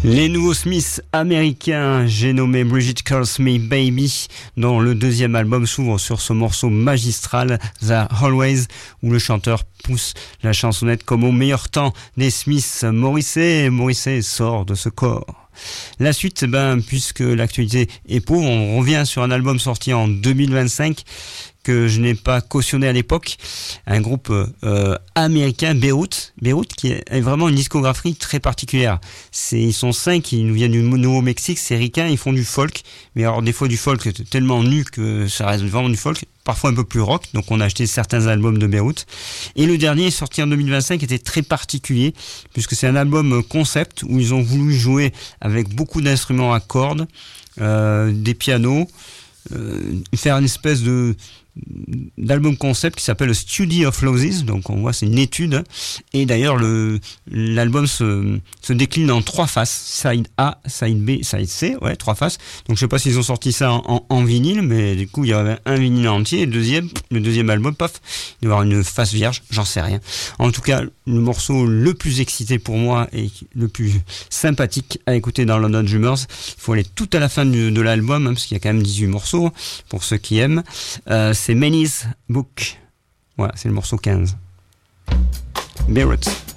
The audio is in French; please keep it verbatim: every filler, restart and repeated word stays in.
Les nouveaux Smiths américains, j'ai nommé Bridget Calls Me Baby, dont le deuxième album s'ouvre sur ce morceau magistral, The Always, où le chanteur pousse la chansonnette comme au meilleur temps des Smiths. Morrissey, Morrissey sort de ce corps. La suite, ben, puisque l'actualité est pauvre, on revient sur un album sorti en deux mille vingt-cinq que je n'ai pas cautionné à l'époque, un groupe euh, américain, Beyrouth, Beyrouth qui est vraiment une discographie très particulière. C'est, ils sont cinq, ils nous viennent du Nouveau-Mexique, c'est ricain, ils font du folk, mais alors des fois du folk tellement nu que ça reste vraiment du folk, parfois un peu plus rock, donc on a acheté certains albums de Beyrouth. Et le dernier, sorti en deux mille vingt-cinq, était très particulier, puisque c'est un album concept où ils ont voulu jouer avec beaucoup d'instruments à cordes, euh, des pianos, euh, faire une espèce de d'album concept qui s'appelle Study of Losses, donc on voit c'est une étude, et d'ailleurs le l'album se, se décline en trois faces, side A, side B, side C, ouais, trois faces. Donc je sais pas s'ils ont sorti ça en, en, en vinyle, mais du coup il y avait un vinyle entier, et le deuxième, le deuxième album, paf, il va y avoir une face vierge, j'en sais rien. En tout cas, le morceau le plus excité pour moi et le plus sympathique à écouter dans London Drummers, il faut aller tout à la fin de, de l'album, hein, parce qu'il y a quand même dix-huit morceaux, pour ceux qui aiment, euh, c'est Many's Book. Voilà, c'est le morceau quinze. Beyrouth.